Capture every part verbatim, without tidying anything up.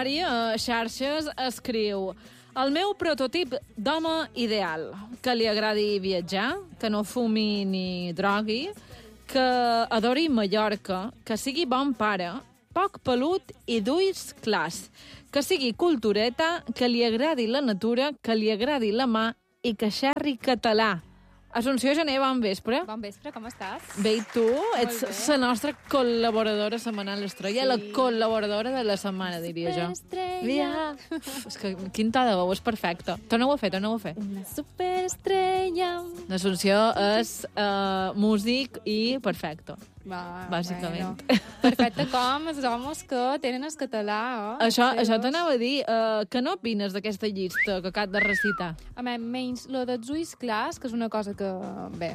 usuari a xarxes escriu: el meu prototip d'home ideal, que li agradi viatjar, que no fumi ni drogui, que adori Mallorca, que sigui bon pare, poc pelut i d'ulls clars, que sigui cultureta, que li agradi la natura, que li agradi la mà i que xerri català. Assumpció Gené, bon vespre. Bon vespre, com estàs? Bé, i tu? Ets la nostra col·laboradora setmanal estrella, sí. La col·laboradora de la setmana, diria jo. Superestrella. Uf, és que quin to de veu, és perfecte. Torna-ho a fer, torna-ho a fer. Una superestrella. L'Assumpció és uh, músic i perfecte. Va, bàsicament. Bueno. Perfecte com els homes que tenen el català, eh? Això, això t'anava a dir. Uh, què n'opines d'aquesta llista que acab de recitar? A mi, menys lo dels ulls clars, que és una cosa que, bé,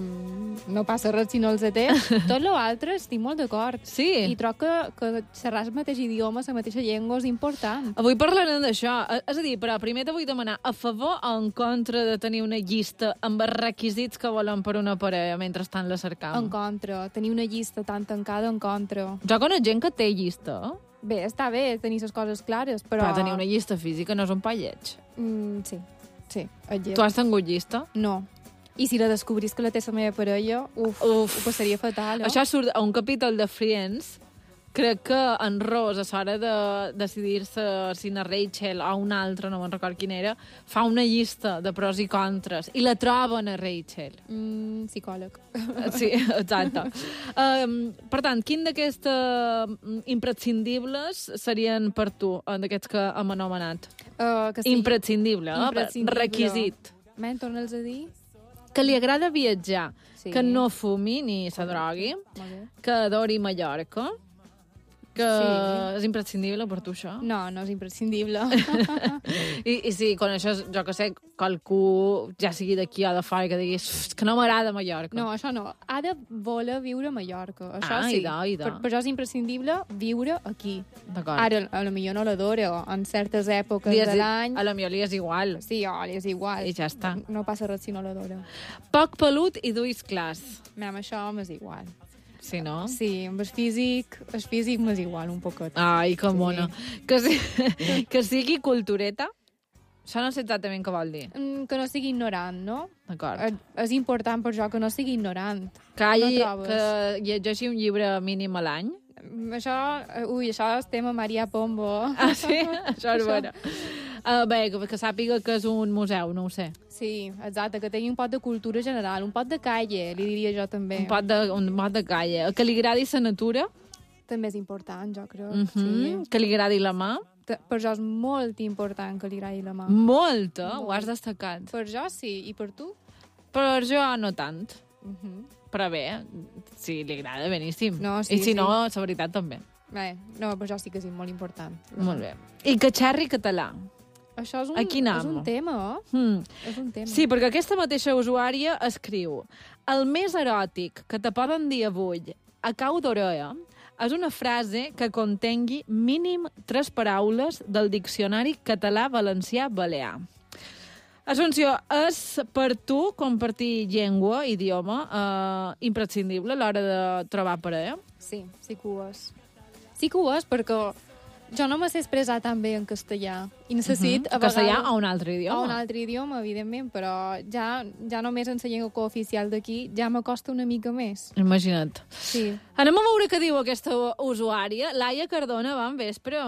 mm, no passa res si no els té. Tot l'altre estic molt d'acord. Sí? I trobo que, que xerrar el mateix idioma, la mateixa llengua, és important. Avui parlarem d'això. És a dir, però primer te vull demanar a favor o en contra de tenir una llista amb els requisits que volen per una parella mentre estan la cercam? En contra. Tenir una llista tan tancada en contra. Jo conec gent que té llista. Bé, està bé tenir les coses clares, però... Però tenir una llista física no és un pa lleig. Mm, sí, sí. Tu has tingut llista? No. I si la descobrís que la té la meva parella, uf, uf. ho passaria fatal, eh? Això surt a un capítol de Friends. Crec que en Ross, a l'hora de decidir-se si na Rachel o una altra, no me'n record quina era, fa una llista de pros i contres i la troben a Rachel. Mm, psicòleg. Sí, exacte. Um, per tant, quin d'aquestes imprescindibles serien per tu, d'aquests que hem anomenat? Uh, que sí. Imprescindible, eh? Imprescindible. Requisit. Men, torna'ls a dir. Que li agrada viatjar, sí. Que no fumi ni se drogui, que adori Mallorca, que sí. És imprescindible per tu, això? No, no és imprescindible. I, I si coneixes, jo que sé, qualcú, ja sigui d'aquí o de fora, que diguis que no m'agrada Mallorca. No, això no. Ha de voler viure a Mallorca. Això ah, sí. idò, idò. Per, per això és imprescindible viure aquí. D'acord. Ara, a lo millor no l'adoro en certes èpoques Lies, de l'any. A lo millor li és igual. Sí, oh, li és igual. I ja està. No passa res si no l'adoro. Poc pelut i d'ulls clars. Mem, això m'és igual. Sí, no? Sí, amb el físic, el físic m'és igual un poquet. Ai, que sí. mona. Que, si, que sigui cultureta, això no sé exactament què vol dir. Mm, que no sigui ignorant, no? D'acord. És, és important per jo que no sigui ignorant. Que, hagi, no que llegeixi un llibre mínim a l'any. Això, ui, això és tema Maria Pombo. Ah, sí? Això és bona. Uh, bé, que, que sàpiga que és un museu, no ho sé. Sí, exacte, que tingui un pot de cultura general, un pot de calle, li diria jo també. Un pot de, un pot de calle. Que li agradi la natura. També és important, jo crec. Mm -hmm. Sí. Que li agradi la mà. Per jo és molt important que li agradi la mà. Molt, eh? Molt. Ho has destacat. Per jo sí, i per tu? Per jo no tant. Mm -hmm. Però bé, si li agrada, beníssim. No, sí, I si sí. no, la veritat també. Bé, no, per jo sí que és molt important. Molt bé. I que xerri català. Això és un, és un tema, eh? Mm. És un tema. Sí, perquè aquesta mateixa usuària escriu: el més eròtic que te poden dir avui a cau d'orella és una frase que contengui mínim tres paraules del diccionari català-valencià-balear. Assumpció, és per tu compartir llengua, idioma, eh, imprescindible a l'hora de trobar parella? Sí, sí que ho és. Sí que ho és, perquè jo no me sé expressar tan bé en castellà. I necessit, uh -huh. a vegades... Castellà o un altre idioma? O un altre idioma, evidentment, però ja, ja només en la llengua cooficial d'aquí ja m'acosta una mica més. Imagina't. Sí. Anem a veure què diu aquesta usuària. Laia Cardona, bon vespre.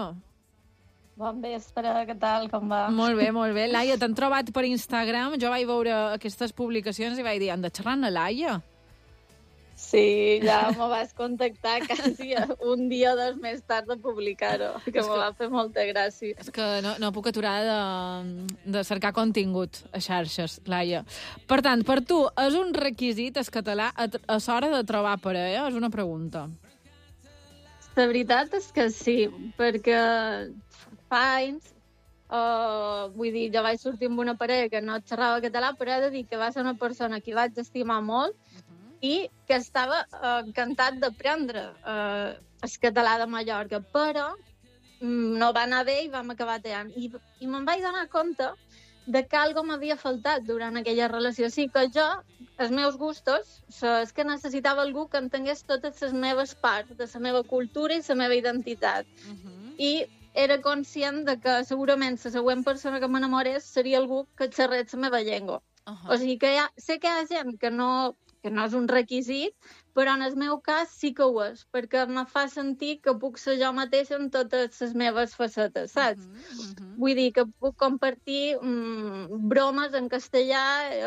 Bon vespre, què tal, com va? Molt bé, molt bé. Laia, t'han trobat per Instagram. Jo vaig veure aquestes publicacions i vaig dir, han de xerrar amb la Laia? Sí, ja me vas contactar quasi un dia o dos més tard de publicar-ho, que, que me va fer molta gràcia. És que no, no puc aturar de, de cercar contingut a xarxes, Laia. Per tant, per tu, és un requisit el català a, a l'hora de trobar parella? És una pregunta. La veritat és que sí, perquè fa anys, uh, vull dir, jo vaig sortir amb una parella que no xerrava català, però he de dir que va ser una persona que vaig estimar molt i que estava uh, encantat d'aprendre uh, el català de Mallorca, però mm, no va anar bé i vam acabar tallant. I, i me'n vaig donar compte de que algo m'havia faltat durant aquella relació. Sí que jo, els meus gustos, és que necessitava algú que entengués totes les meves parts, de la meva cultura i la meva identitat. Uh -huh. I era conscient de que segurament la següent persona que m'enamorés seria algú que xerrés la meva llengua. Uh -huh. O sigui que ha, sé que hi ha gent que no, que no és un requisit, però en el meu cas sí que ho és, perquè me fa sentir que puc ser jo mateixa en totes les meves facetes, saps? Uh -huh, uh -huh. Vull dir que puc compartir mm, bromes en castellà